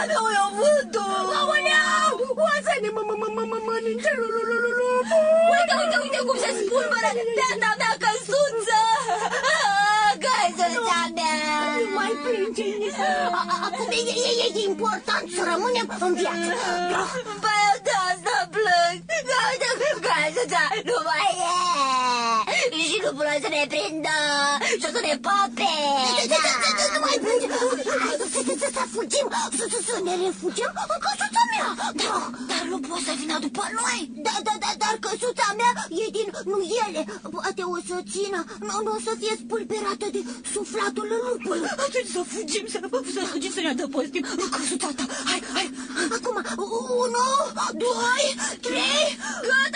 mi-a vântul! Aoleu! O să ne mănânce! Uite cum se spulberă beata mea căsuță! Căsuța mea! Nu mai plânge, Inița! Acum e important să rămânem în viață. Păi de asta plâng! Căsuța nu mai e! Și nu pot să ne prindă! Și o să ne pape! Nu mai plânge! Să fugim! Să ne refugiem în căsuța mea! Dar nu pot să vină după noi! Dar căsuța mea e din nuiele. Poate o să țină. Nu o să fie spulberată de suflatul lupului. Atunci să fugim, să ne adăpostim în căsuța ta. Hai! Acum, 1, 2, 3... Gata!